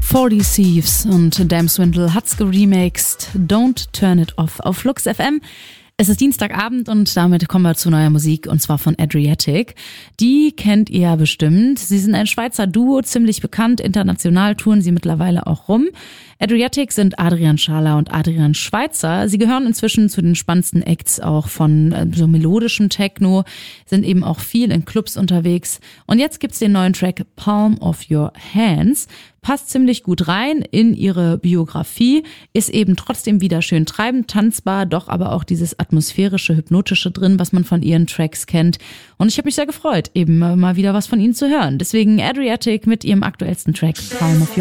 40 Thieves und Damn Swindle hat's geremixed. Don't Turn It Off auf Flux FM. Es ist Dienstagabend und damit kommen wir zu neuer Musik und zwar von Adriatic. Die kennt ihr ja bestimmt. Sie sind ein Schweizer Duo, ziemlich bekannt. International touren sie mittlerweile auch rum. Adriatic sind Adrian Schaller und Adrian Schweitzer. Sie gehören inzwischen zu den spannendsten Acts auch von so melodischem Techno, sind eben auch viel in Clubs unterwegs. Und jetzt gibt's den neuen Track Palm of Your Hands. Passt ziemlich gut rein in ihre Biografie, ist eben trotzdem wieder schön treibend, tanzbar, doch aber auch dieses atmosphärische, hypnotische drin, was man von ihren Tracks kennt. Und ich habe mich sehr gefreut, eben mal wieder was von ihnen zu hören. Deswegen Adriatic mit ihrem aktuellsten Track Palm of Your Hands.